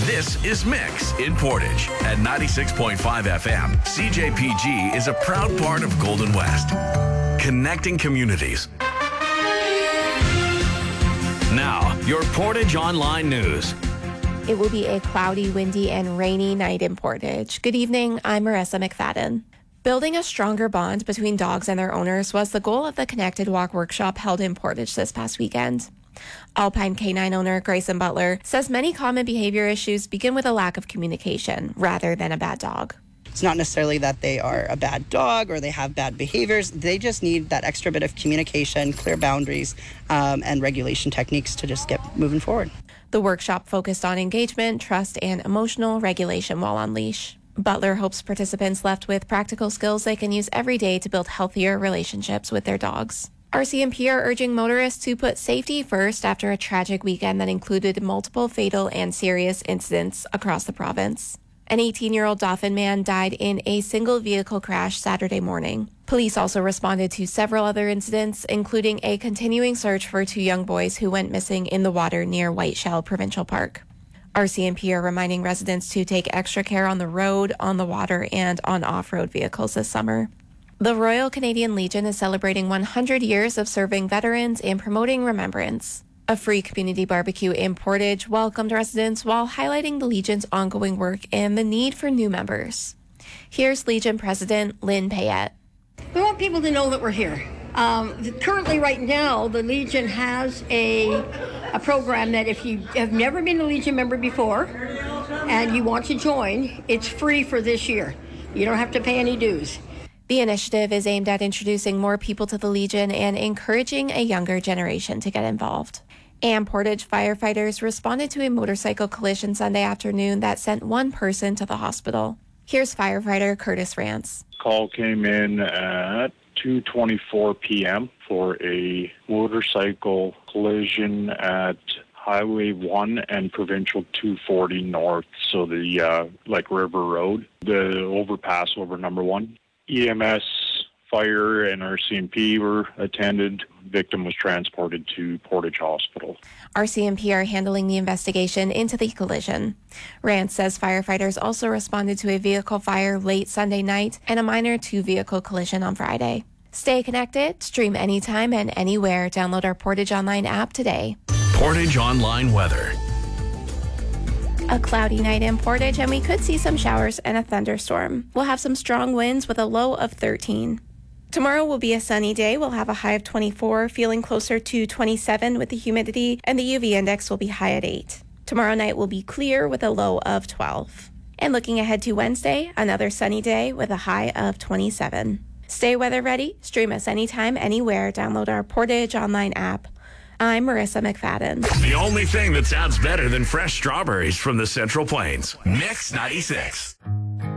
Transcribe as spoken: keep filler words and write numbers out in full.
This is Mix in Portage at ninety-six point five F M. C J P G is a proud part of Golden West, connecting communities. Now, your Portage Online News. It will be a cloudy, windy, and rainy night in Portage. Good evening, I'm Marissa McFadden. Building a stronger bond between dogs and their owners was the goal of the Connected Walk workshop held in Portage this past weekend. Alpine Canine owner Grayson Butler says many common behavior issues begin with a lack of communication rather than a bad dog. It's not necessarily that they are a bad dog or they have bad behaviors. They just need that extra bit of communication, clear boundaries, um, and regulation techniques to just get moving forward. The workshop focused on engagement, trust, and emotional regulation while on leash. Butler hopes participants left with practical skills they can use every day to build healthier relationships with their dogs. R C M P are urging motorists to put safety first after a tragic weekend that included multiple fatal and serious incidents across the province. An eighteen-year-old Dauphin man died in a single vehicle crash Saturday morning. Police also responded to several other incidents, including a continuing search for two young boys who went missing in the water near Whiteshell Provincial Park. R C M P are reminding residents to take extra care on the road, on the water, and on off-road vehicles this summer. The Royal Canadian Legion is celebrating one hundred years of serving veterans and promoting remembrance. A free community barbecue in Portage welcomed residents while highlighting the Legion's ongoing work and the need for new members. Here's Legion President Lynn Payette. We want people to know that we're here. Um, currently, right now, the Legion has a, a program that if you have never been a Legion member before and you want to join, it's free for this year. You don't have to pay any dues. The initiative is aimed at introducing more people to the Legion and encouraging a younger generation to get involved. And Portage firefighters responded to a motorcycle collision Sunday afternoon that sent one person to the hospital. Here's firefighter Curtis Rance. Call came in at two twenty-four p.m. for a motorcycle collision at Highway one and Provincial two forty North, so the, uh, like River Road, the overpass over number one. E M S, fire, and R C M P were attended. Victim was transported to Portage Hospital. R C M P are handling the investigation into the collision. Rance says firefighters also responded to a vehicle fire late Sunday night and a minor two-vehicle collision on Friday. Stay connected, stream anytime and anywhere. Download our Portage Online app today. Portage Online weather. A cloudy night in Portage, and we could see some showers and a thunderstorm. We'll have some strong winds with a low of thirteen. Tomorrow will be a sunny day. We'll have a high of twenty-four, feeling closer to twenty-seven with the humidity, and the U V index will be high at eight. Tomorrow night will be clear with a low of twelve. And looking ahead to Wednesday, another sunny day with a high of twenty-seven. Stay weather ready. Stream us anytime, anywhere. Download our Portage Online app. I'm Marissa McFadden. The only thing that sounds better than fresh strawberries from the Central Plains. Mix ninety-six.